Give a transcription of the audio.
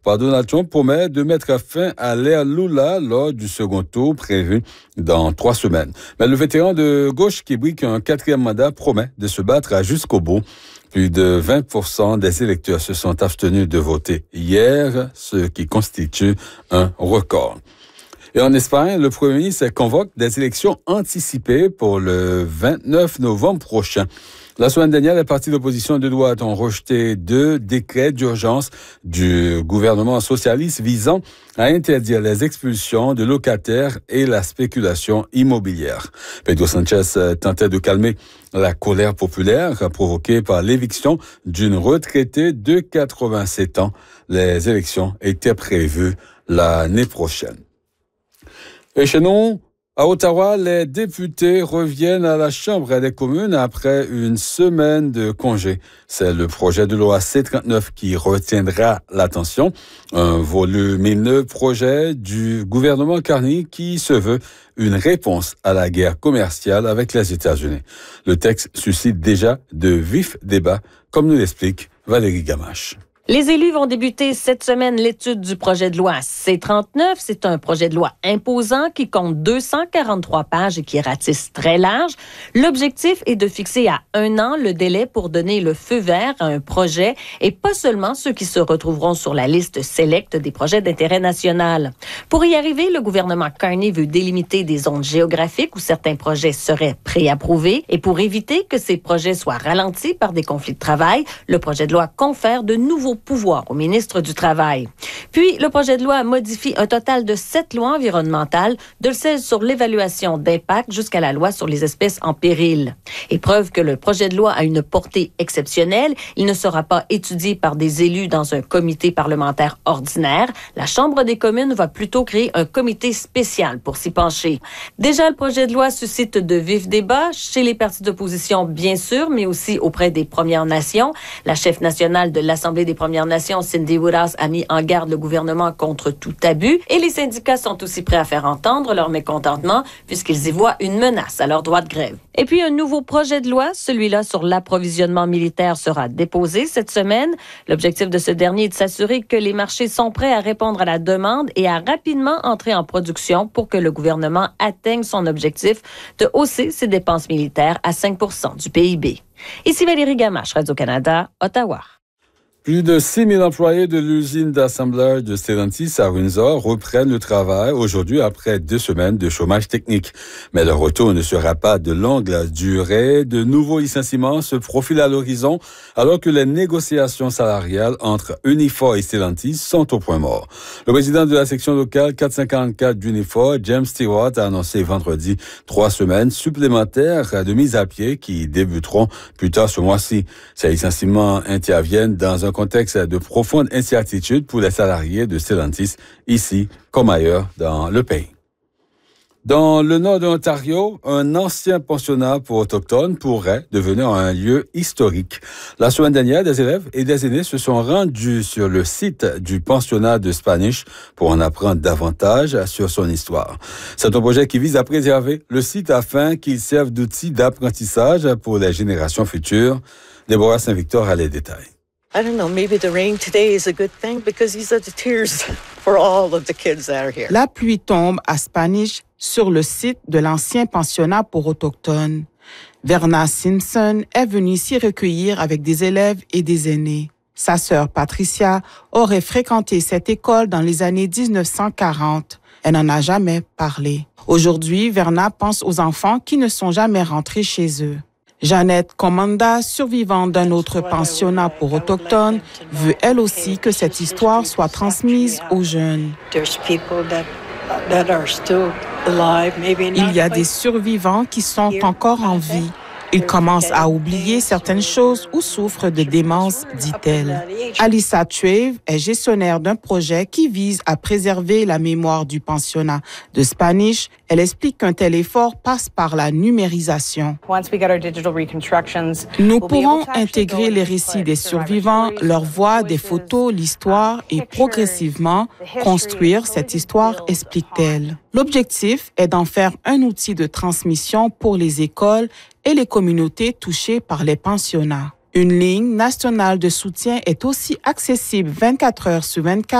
par Donald Trump promet de mettre fin à l'ère Lula lors du second tour prévu dans 3 semaines. Mais le vétéran de gauche qui brique un 4e mandat promet de se battre jusqu'au bout. Plus de 20% des électeurs se sont abstenus de voter hier, ce qui constitue un record. Et en Espagne, le Premier ministre convoque des élections anticipées pour le 29 novembre prochain. La semaine dernière, les partis d'opposition de droite ont rejeté 2 décrets d'urgence du gouvernement socialiste visant à interdire les expulsions de locataires et la spéculation immobilière. Pedro Sánchez tentait de calmer la colère populaire provoquée par l'éviction d'une retraitée de 87 ans. Les élections étaient prévues l'année prochaine. Et chez nous, à Ottawa, les députés reviennent à la Chambre des communes après une semaine de congé. C'est le projet de loi C-39 qui retiendra l'attention. Un volumineux projet du gouvernement Carney qui se veut une réponse à la guerre commerciale avec les États-Unis. Le texte suscite déjà de vifs débats, comme nous l'explique Valérie Gamache. Les élus vont débuter cette semaine l'étude du projet de loi C-39. C'est un projet de loi imposant qui compte 243 pages et qui ratisse très large. L'objectif est de fixer à 1 an le délai pour donner le feu vert à un projet et pas seulement ceux qui se retrouveront sur la liste sélecte des projets d'intérêt national. Pour y arriver, le gouvernement Carney veut délimiter des zones géographiques où certains projets seraient préapprouvés et pour éviter que ces projets soient ralentis par des conflits de travail, le projet de loi confère de nouveaux pouvoir au ministre du Travail. Puis, le projet de loi modifie un total de 7 lois environnementales, de celles sur l'évaluation d'impact jusqu'à la loi sur les espèces en péril. Et preuve que le projet de loi a une portée exceptionnelle, il ne sera pas étudié par des élus dans un comité parlementaire ordinaire. La Chambre des communes va plutôt créer un comité spécial pour s'y pencher. Déjà, le projet de loi suscite de vifs débats chez les partis d'opposition, bien sûr, mais aussi auprès des Premières Nations. La chef nationale de l'Assemblée des Premières Nations, Cindy Woodhouse, a mis en garde le gouvernement contre tout abus et les syndicats sont aussi prêts à faire entendre leur mécontentement puisqu'ils y voient une menace à leur droit de grève. Et puis, un nouveau projet de loi, celui-là sur l'approvisionnement militaire, sera déposé cette semaine. L'objectif de ce dernier est de s'assurer que les marchés sont prêts à répondre à la demande et à rapidement entrer en production pour que le gouvernement atteigne son objectif de hausser ses dépenses militaires à 5% du PIB. Ici Valérie Gamache, Radio-Canada, Ottawa. Plus de 6 000 employés de l'usine d'assemblage de Stellantis à Windsor reprennent le travail aujourd'hui après 2 semaines de chômage technique. Mais le retour ne sera pas de longue durée. De nouveaux licenciements se profilent à l'horizon alors que les négociations salariales entre Unifor et Stellantis sont au point mort. Le président de la section locale 454 d'Unifor, James Stewart, a annoncé vendredi 3 semaines supplémentaires de mise à pied qui débuteront plus tard ce mois-ci. Ces licenciements interviennent dans un contexte de profonde incertitude pour les salariés de Stellantis, ici comme ailleurs dans le pays. Dans le nord de l'Ontario, un ancien pensionnat pour autochtones pourrait devenir un lieu historique. La semaine dernière, des élèves et des aînés se sont rendus sur le site du pensionnat de Spanish pour en apprendre davantage sur son histoire. C'est un projet qui vise à préserver le site afin qu'il serve d'outil d'apprentissage pour les générations futures. Déborah Saint-Victor a les détails. I don't know, maybe the rain today is a good thing because these are the tears for all of the kids that are here. La pluie tombe à Spanish sur le site de l'ancien pensionnat pour autochtones. Verna Simpson est venue s'y recueillir avec des élèves et des aînés. Sa sœur Patricia aurait fréquenté cette école dans les années 1940. Elle n'en a jamais parlé. Aujourd'hui, Verna pense aux enfants qui ne sont jamais rentrés chez eux. Jeannette Commanda, survivante d'un autre pensionnat pour autochtones, veut elle aussi que cette histoire soit transmise aux jeunes. Il y a des survivants qui sont encore en vie. Ils commencent à oublier certaines choses ou souffrent de démence, dit-elle. Alyssa Trave est gestionnaire d'un projet qui vise à préserver la mémoire du pensionnat de Spanish. Elle explique qu'un tel effort passe par la numérisation. Nous pourrons intégrer les récits des survivants, leurs voix, des photos, l'histoire et progressivement construire cette histoire, explique-t-elle. L'objectif est d'en faire un outil de transmission pour les écoles et les communautés touchées par les pensionnats. Une ligne nationale de soutien est aussi accessible 24 heures sur 24